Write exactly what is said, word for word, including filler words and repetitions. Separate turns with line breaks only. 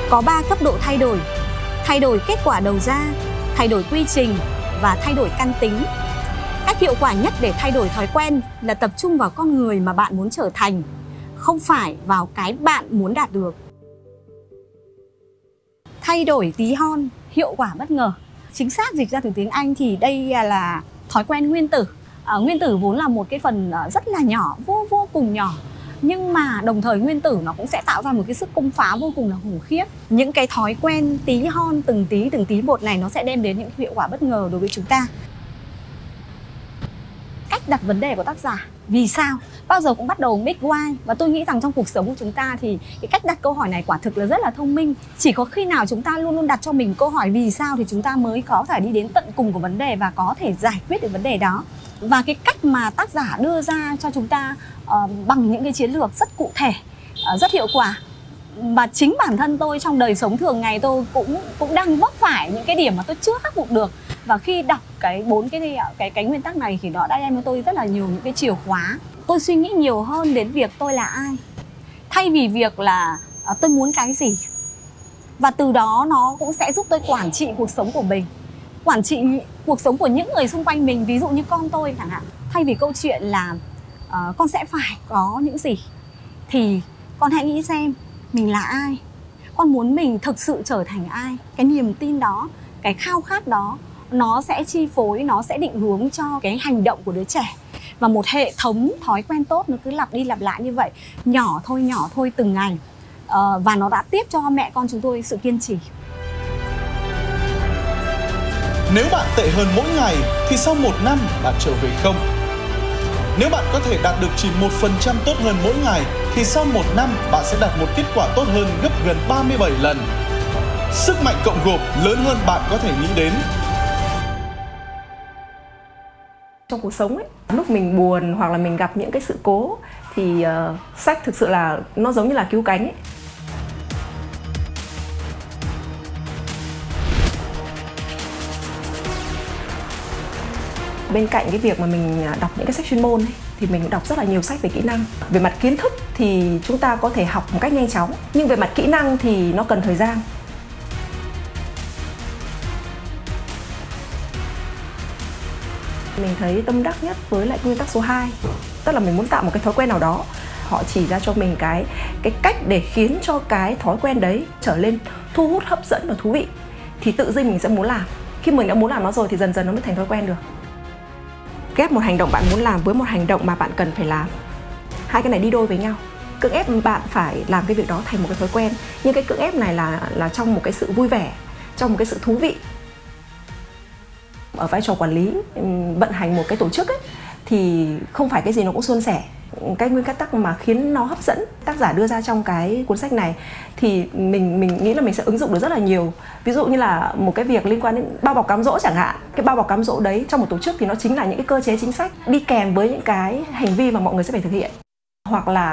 Có ba cấp độ thay đổi: thay đổi kết quả đầu ra, thay đổi quy trình và thay đổi căn tính. Cách hiệu quả nhất để thay đổi thói quen là tập trung vào con người mà bạn muốn trở thành, không phải vào cái bạn muốn đạt được. Thay đổi tí hon, hiệu quả bất ngờ. Chính xác dịch ra từ tiếng Anh thì đây là thói quen nguyên tử. À, nguyên tử vốn là một cái phần rất là nhỏ, vô vô cùng nhỏ. Nhưng mà đồng thời nguyên tử nó cũng sẽ tạo ra một cái sức công phá vô cùng là khủng khiếp. Những cái thói quen tí hon, từng tí từng tí một này nó sẽ đem đến những hiệu quả bất ngờ đối với chúng ta. Cách đặt vấn đề của tác giả: vì sao? Bao giờ cũng bắt đầu big why. Và tôi nghĩ rằng trong cuộc sống của chúng ta thì cái cách đặt câu hỏi này quả thực là rất là thông minh. Chỉ có khi nào chúng ta luôn luôn đặt cho mình câu hỏi vì sao thì chúng ta mới có thể đi đến tận cùng của vấn đề và có thể giải quyết được vấn đề đó. Và cái cách mà tác giả đưa ra cho chúng ta uh, bằng những cái chiến lược rất cụ thể, uh, rất hiệu quả. Và chính bản thân tôi trong đời sống thường ngày tôi cũng cũng đang vấp phải những cái điểm mà tôi chưa khắc phục được. Và khi đọc cái bốn cái cái cái nguyên tắc này thì nó đã đem cho tôi rất là nhiều những cái chìa khóa. Tôi suy nghĩ nhiều hơn đến việc tôi là ai, thay vì việc là uh, tôi muốn cái gì. Và từ đó nó cũng sẽ giúp tôi quản trị cuộc sống của mình, quản trị cuộc sống của những người xung quanh mình. Ví dụ như con tôi chẳng hạn, thay vì câu chuyện là uh, con sẽ phải có những gì, thì con hãy nghĩ xem mình là ai, con muốn mình thực sự trở thành ai. Cái niềm tin đó, cái khao khát đó, nó sẽ chi phối, nó sẽ định hướng cho cái hành động của đứa trẻ. Và một hệ thống thói quen tốt nó cứ lặp đi lặp lại như vậy, nhỏ thôi nhỏ thôi từng ngày, uh, và nó đã tiếp cho mẹ con chúng tôi sự kiên trì.
Nếu bạn tệ hơn mỗi ngày thì sau một năm bạn trở về không? Nếu bạn có thể đạt được chỉ một phần trăm tốt hơn mỗi ngày thì sau một năm bạn sẽ đạt một kết quả tốt hơn gấp gần ba mươi bảy lần. Sức mạnh cộng gộp lớn hơn bạn có thể nghĩ đến.
Trong cuộc sống ấy, lúc mình buồn hoặc là mình gặp những cái sự cố thì uh, sách thực sự là nó giống như là cứu cánh ấy. Bên cạnh cái việc mà mình đọc những cái sách chuyên môn ấy, thì mình đọc rất là nhiều sách về kỹ năng. Về mặt kiến thức thì chúng ta có thể học một cách nhanh chóng, nhưng về mặt kỹ năng thì nó cần thời gian. Mình thấy tâm đắc nhất với lại nguyên tắc số hai, tức là mình muốn tạo một cái thói quen nào đó. Họ chỉ ra cho mình cái, cái cách để khiến cho cái thói quen đấy trở lên thu hút, hấp dẫn và thú vị. Thì tự dưng mình sẽ muốn làm. Khi mình đã muốn làm nó rồi thì dần dần nó mới thành thói quen được. Ghép một hành động bạn muốn làm với một hành động mà bạn cần phải làm. Hai cái này đi đôi với nhau. Cưỡng ép bạn phải làm cái việc đó thành một cái thói quen. Nhưng cái cưỡng ép này là, là trong một cái sự vui vẻ, trong một cái sự thú vị. Ở vai trò quản lý, vận hành một cái tổ chức ấy, thì không phải cái gì nó cũng suôn sẻ. Cái nguyên tắc mà khiến nó hấp dẫn tác giả đưa ra trong cái cuốn sách này thì mình mình nghĩ là mình sẽ ứng dụng được rất là nhiều. Ví dụ như là một cái việc liên quan đến bao bọc cám dỗ chẳng hạn. Cái bao bọc cám dỗ đấy trong một tổ chức thì nó chính là những cái cơ chế chính sách đi kèm với những cái hành vi mà mọi người sẽ phải thực hiện. Hoặc là